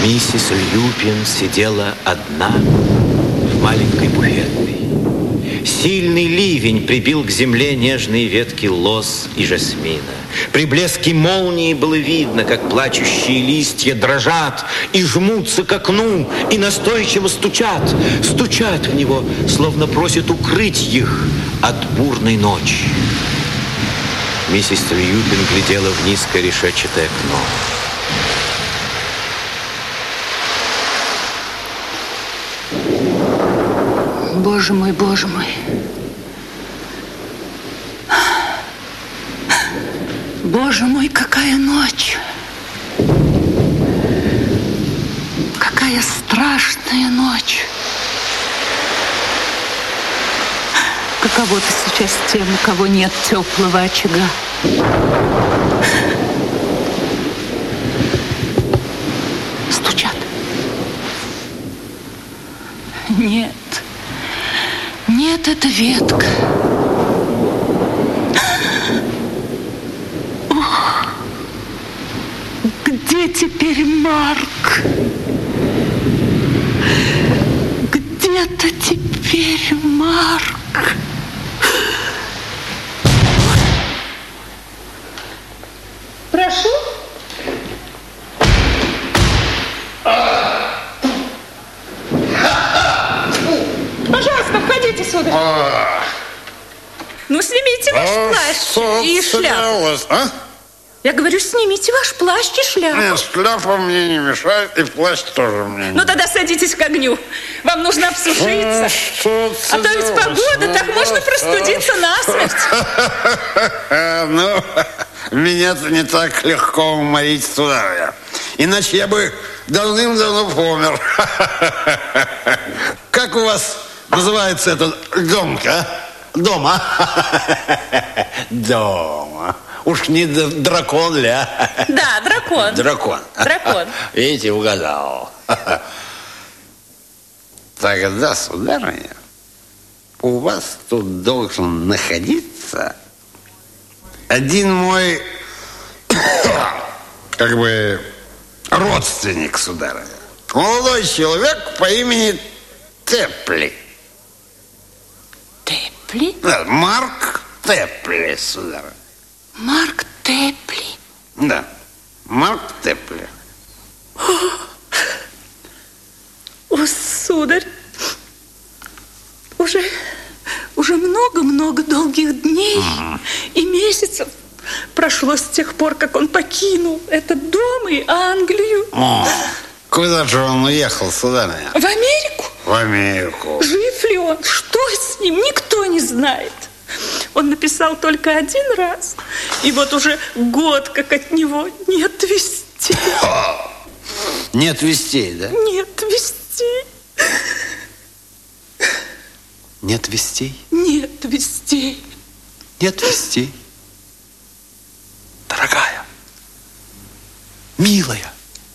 Миссис Люпин сидела одна в маленькой буфетной. Сильный ливень прибил к земле нежные ветки лоз и жасмина. При блеске молнии было видно, как плачущие листья дрожат и жмутся к окну, и настойчиво стучат. Стучат в него, словно просят укрыть их от бурной ночи. Миссис Люпин глядела в низкое решетчатое окно. Боже мой, боже мой. Боже мой, какая ночь. Какая страшная ночь. Каково-то сейчас тем, у кого нет теплого очага. Стучат. Нет. Нет, это ветка. Ох, где теперь Марк? Где-то теперь Марк. Прошу. Пожалуйста, входите, сударь. Ну, снимите ваш плащ и шляпу. Я говорю, снимите ваш плащ и шляпу. Нет, шляпа мне не мешает, и плащ тоже мне не. Ну, тогда садитесь к огню. Вам нужно обсушиться. А то ведь погода, так можно простудиться насмерть. Ну, меня-то не так легко уморить, сударыня. Иначе я бы давным-давно помер. Как у вас называется этот домка? Дома? Дома. Уж не дракон ли, а? Да, дракон. Дракон. Дракон. Видите, угадал. Тогда, сударыня, у вас тут должен находиться один мой, как бы, родственник, сударыня. Молодой человек по имени Тепли. Тепли? Да, Марк Тепли, сударыня. Марк Тепли. Да, Марк Тепли. О, сударь, уже много-много долгих дней и месяцев прошло с тех пор, как он покинул этот дом и Англию. Куда же он уехал, сударыня? В Америку? В Америку. Жив ли он? Что с ним? Никто не знает. Он написал только один раз, и вот уже год, как от него нет вестей. Нет вестей, да? Нет вестей. Нет вестей? Нет вестей. Нет вестей. Дорогая, милая.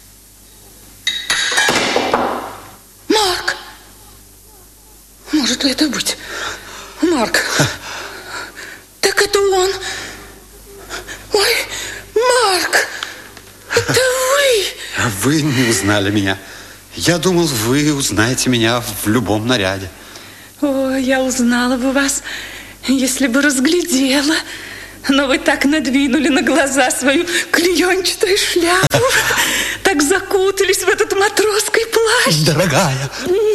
Марк! Может ли это быть? Марк! Так это он! Ой, Марк! Это вы! Вы не узнали меня. Я думал, вы узнаете меня в любом наряде. О, я узнала бы вас, если бы разглядела. Но вы так надвинули на глаза свою клеенчатую шляпу, так закутались в этот матросский плащ. Дорогая,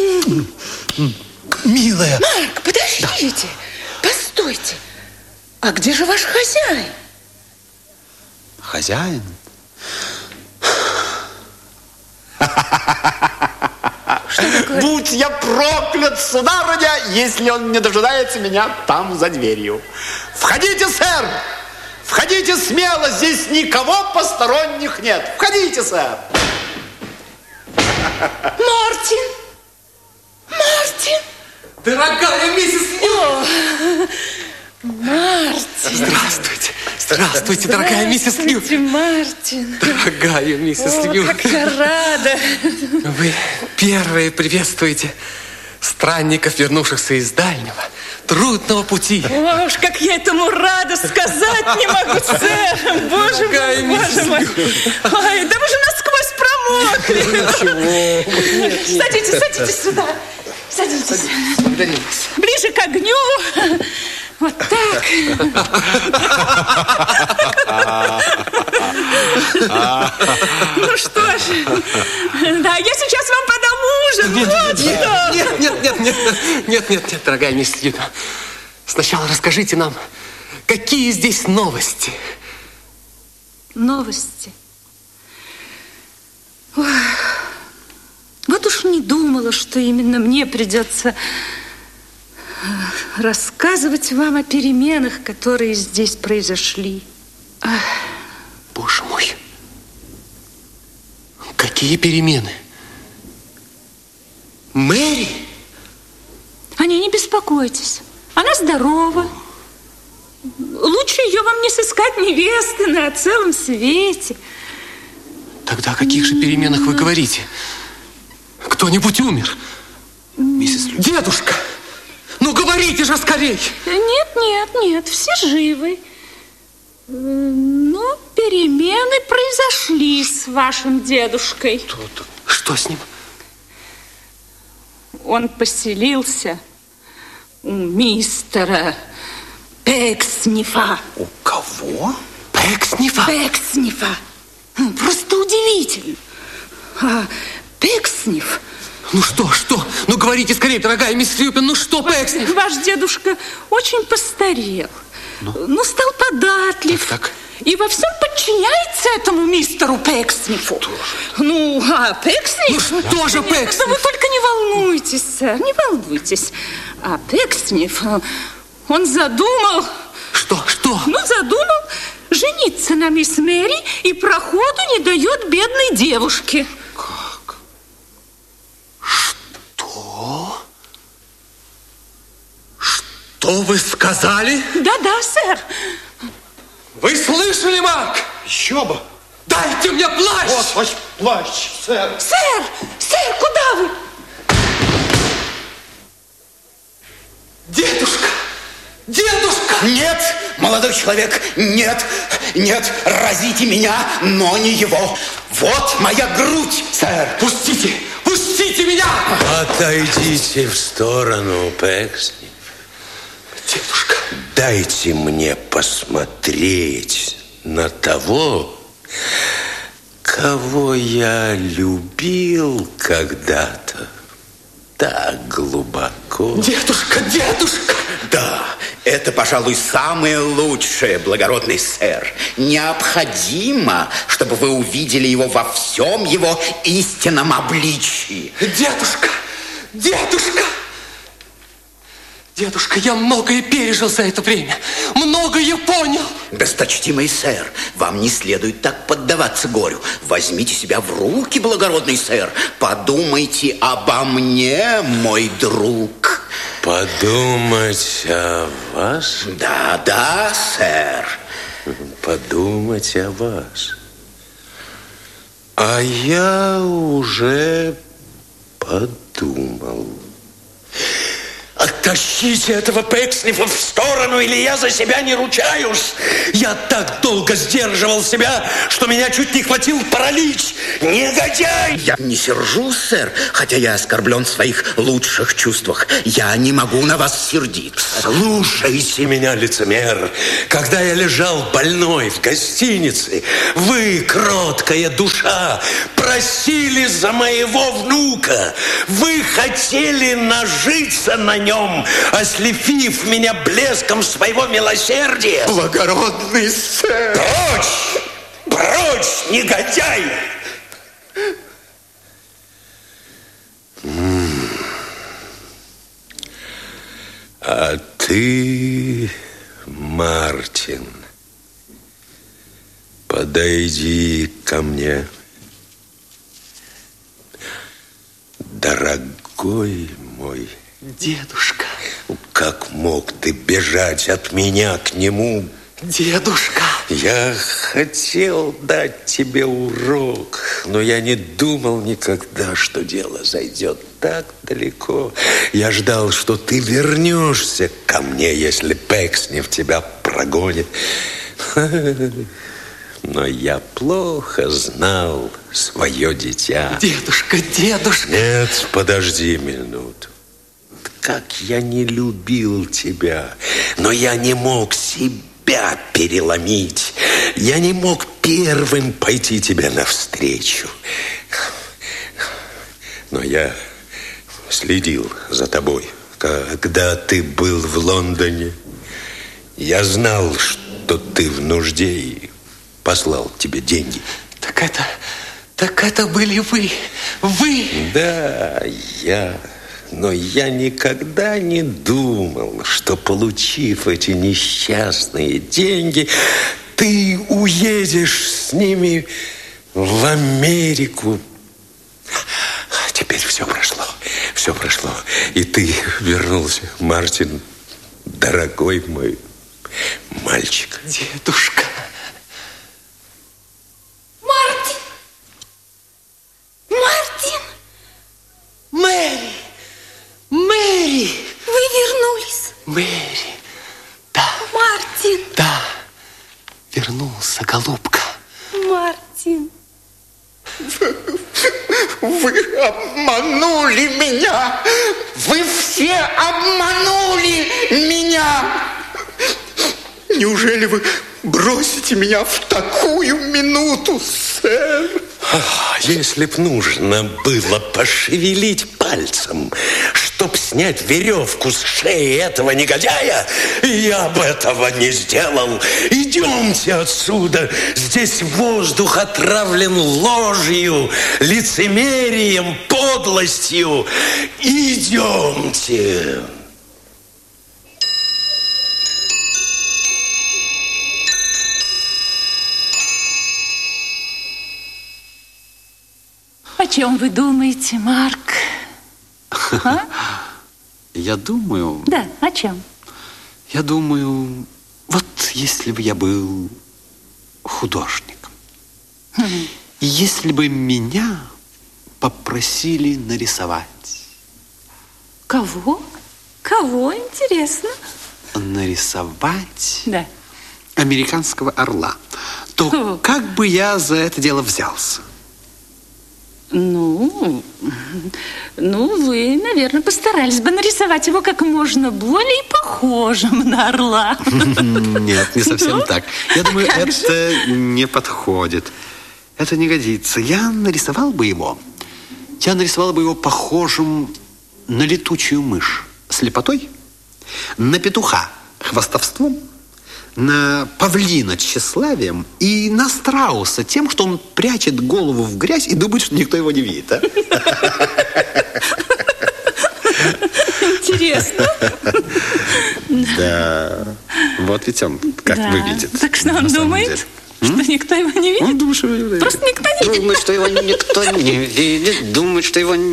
милая. Марк, подождите, постойте. А где же ваш хозяин? Хозяин? Что такое? Будь я проклят, сударыня, если он не дожидается меня там за дверью. Входите, сэр! Входите смело, здесь никого посторонних нет. Входите, сэр! Мартин! Мартин! Дорогая миссис Нью! Мартин! Здравствуйте! Здравствуйте, дорогая миссис Нью! Мартин! Дорогая миссис О, Нью! как я рада! Вы первые приветствуете странников, вернувшихся из дальнего, трудного пути. О, уж как я этому рада, сказать не могу, сэр! Боже мой, боже мой! Ой, да вы же насквозь Садитесь сюда. Садитесь. Благодарю вас. Ближе к огню. Вот так. Ну что ж, да, я сейчас вам подам ужин. Нет, дорогая мисс Юта. Сначала расскажите нам, какие здесь новости? Новости. Ой, вот уж не думала, что именно мне придется рассказывать вам о переменах, которые здесь произошли. Боже мой, какие перемены? Мэри? Не беспокойтесь, она здорова. Лучше ее вам не сыскать невесты на целом свете. Тогда о каких же переменах вы говорите? Кто-нибудь умер? Миссис Лю. Дедушка! Ну, говорите же скорей! Нет, все живы. Но перемены произошли с вашим дедушкой. Что с ним? Он поселился у мистера Пекснифа. У кого? Пекснифа? Пекснифа. Просто удивительно. Пексниф. Ну что? Ну говорите скорее, дорогая мисс Люпин, ну что, Пексниф? Ваш дедушка очень постарел. Ну, стал податлив. Так. И во всем подчиняется этому мистеру Пекснифу. Пексниф... Ну что же Пексниф? Да вы только не волнуйтесь, сэр, не волнуйтесь. А Пексниф, он задумал... Что? Задумал жениться на мисс Мэри и проходу не дает бедной девушке. Как? Что вы сказали? Да, сэр. Вы слышали, Мак? Еще бы. Дайте мне плащ! Вот ваш плащ, сэр. Сэр, куда вы? Дедушка! Нет, молодой человек, нет, разите меня, но не его. Вот моя грудь, сэр. Пустите меня! Отойдите в сторону, Пексниф. Дедушка. Дайте мне посмотреть на того, кого я любил когда-то так глубоко. Дедушка! Да, это, пожалуй, самое лучшее, благородный сэр. Необходимо, чтобы вы увидели его во всем его истинном обличии. Дедушка, я многое пережил за это время. Многое понял. Досточтимый сэр, вам не следует так поддаваться горю. Возьмите себя в руки, благородный сэр. Подумайте обо мне, мой друг. Подумать о вас? Да, сэр. Подумать о вас. А я уже подумал. Оттащите этого Пекснифа в сторону, или я за себя не ручаюсь. Я так долго сдерживал себя, что меня чуть не хватил паралич. Негодяй! Я не сержусь, сэр, хотя я оскорблен в своих лучших чувствах. Я не могу на вас сердиться. Слушайте меня, лицемер. Когда я лежал больной в гостинице, вы, кроткая душа, просили за моего внука. Вы хотели нажиться на нем, ослепив меня блеском своего милосердия. Благородный сэр! Прочь, негодяй! А ты, Мартин, подойди ко мне. Дорогой мой. Дедушка. Как мог ты бежать от меня к нему? Дедушка. Я хотел дать тебе урок, но я не думал никогда, что дело зайдет так далеко. Я ждал, что ты вернешься ко мне, если Пексниф тебя прогонит. Но я плохо знал свое дитя. Дедушка, дедушка. Нет, подожди минуту. Как я не любил тебя, но я не мог себя переломить. Я не мог первым пойти тебе навстречу. Но я следил за тобой, когда ты был в Лондоне. Я знал, что ты в нужде, и послал тебе деньги. Так это были вы. Вы? Да, я. Но я никогда не думал, что, получив эти несчастные деньги, ты уедешь с ними в Америку. Теперь все прошло. И ты вернулся, Мартин, дорогой мой мальчик. Дедушка. Мартин! Мэри! Вы вернулись? Мэри! Да. Мартин! Да. Вернулся, голубка. Мартин! Вы обманули меня! Вы все обманули меня! Неужели вы бросите меня в такую минуту, сэр? Если б нужно было пошевелить пальцем, чтоб снять веревку с шеи этого негодяя, я бы этого не сделал. Идемте отсюда. Здесь воздух отравлен ложью, лицемерием, подлостью. Идемте. О чем вы думаете, Марк? А? Я думаю... Да, о чем? Я думаю, вот если бы я был художником, и если бы меня попросили нарисовать. Кого? Кого, интересно? Нарисовать Да. американского орла, то как бы я за это дело взялся? Ну, вы, наверное, постарались бы нарисовать его как можно более похожим на орла. Нет, не совсем так. Я думаю, это не подходит. Это не годится. Я нарисовал бы его похожим на летучую мышь слепотой, на петуха хвастовством, на павлина тщеславием и на страуса тем, что он прячет голову в грязь и думает, что никто его не видит. А? Интересно. Да. Вот ведь он как выглядит. Так что он думает? Что никто его не видит? Он думает, что его не видит. Просто никто не видит. Думает, что его никто не видит. Думает, что его